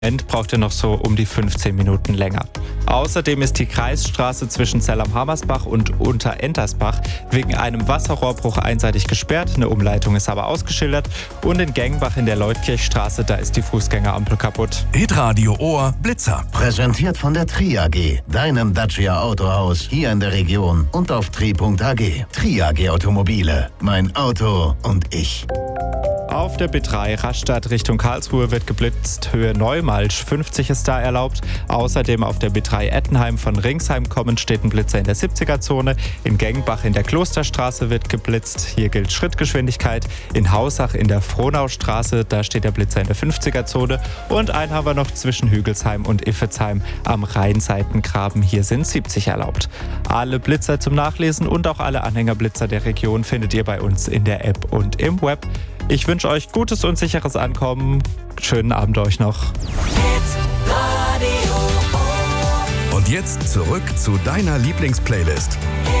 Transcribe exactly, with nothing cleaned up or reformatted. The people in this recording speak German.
Moment braucht ihr noch so um die fünfzehn Minuten länger. Außerdem ist die Kreisstraße zwischen Zell am Hammersbach und Unterentersbach wegen einem Wasserrohrbruch einseitig gesperrt. Eine Umleitung ist aber ausgeschildert. Und in Gengbach in der Leutkirchstraße, da ist die Fußgängerampel kaputt. Hitradio Ohr Blitzer. Präsentiert von der Tri A G, deinem Dacia Autohaus hier in der Region und auf tri punkt a g. Tri A G Automobile, mein Auto und ich. Auf der B drei Rastatt Richtung Karlsruhe wird geblitzt, Höhe Neumalsch, fünfzig ist da erlaubt. Außerdem auf der B drei Ettenheim von Ringsheim kommend steht ein Blitzer in der siebziger-Zone. In Gengbach in der Klosterstraße wird geblitzt, hier gilt Schrittgeschwindigkeit. In Hausach in der Frohnaustraße, da steht der Blitzer in der fünfziger-Zone. Und einen haben wir noch zwischen Hügelsheim und Iffezheim am Rheinseitengraben, hier sind siebzig erlaubt. Alle Blitzer zum Nachlesen und auch alle Anhängerblitzer der Region findet ihr bei uns in der App und im Web. Ich wünsche euch gutes und sicheres Ankommen. Schönen Abend euch noch. Und jetzt zurück zu deiner Lieblingsplaylist.